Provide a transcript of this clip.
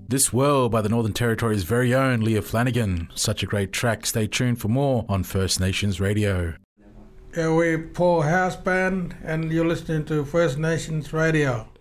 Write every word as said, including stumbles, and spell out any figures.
This World by the Northern Territory's very own Leah Flanagan. Such a great track. Stay tuned for more on First Nations Radio. Yeah, we're Paul House Band, and you're listening to First Nations Radio.